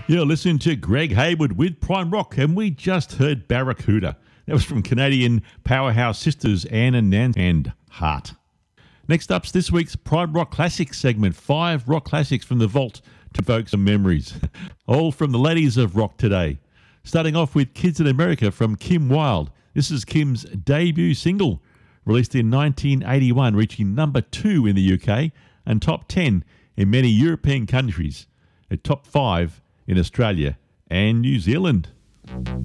You're listening to Greg Hayward with Prime Rock, and we just heard Barracuda. That was from Canadian powerhouse sisters Anne and Nan and Heart. Next up's this week's Prime Rock Classics segment, 5 rock classics from the vault to evoke some memories. All from the ladies of rock today. Starting off with Kids in America from Kim Wilde. This is Kim's debut single, released in 1981, reaching number 2 in the UK and top 10 in many European countries, at top 5 in Australia and New Zealand.